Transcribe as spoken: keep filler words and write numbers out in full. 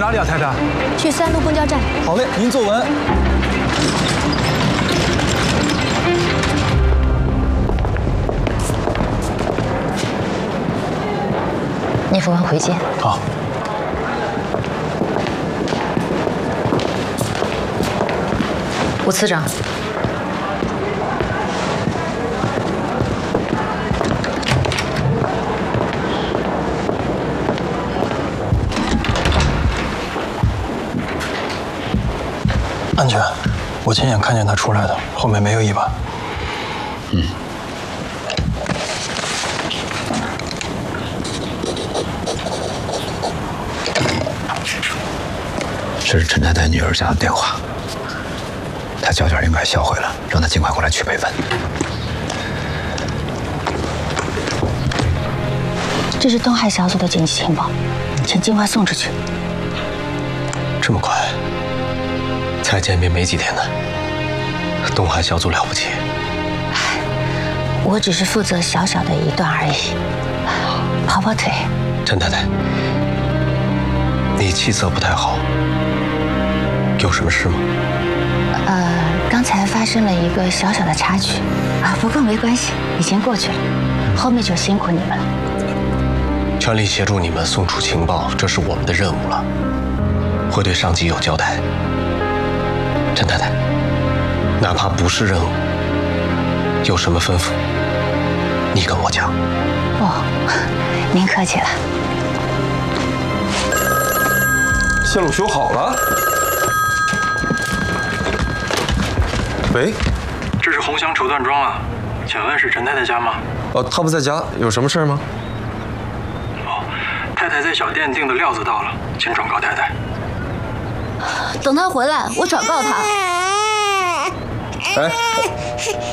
哪里啊，太太？ 去三路公交站。 好嘞，您坐稳。 聂副官回见。 好。 吴次长。 安全，我亲眼看见他出来的，后面没有一把。 嗯。这是陈太太女儿家的电话，她交件应该销毁了，让她尽快过来取备份。 这是东海小组的紧急情报，请尽快送出去。 这么快？ 才见面没几天呢，东海小组了不起。 我只是负责小小的一段而已，跑跑腿。 陈太太，你气色不太好，有什么事吗？ 呃，刚才发生了一个小小的插曲啊，不过没关系，已经过去了，后面就辛苦你们了。 全力协助你们送出情报，这是我们的任务了，会对上级有交代。 陈太太，哪怕不是任务，有什么吩咐，你跟我讲。 哦，您客气了。 线路修好了。喂， 这是红祥绸缎庄啊，请问是陈太太家吗？ 哦，她不在家，有什么事吗？ 哦，太太在小店订的料子到了，请转告太太。 等他回来，我转告他。 哎。